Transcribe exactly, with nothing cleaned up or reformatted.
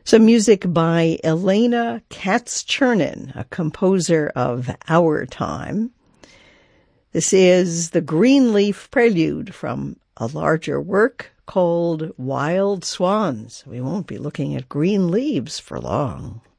Some music by Elena Katz-Chernin, a composer of our time. This is the Greenleaf Prelude from a larger work called Wild Swans. We won't be looking at green leaves for long.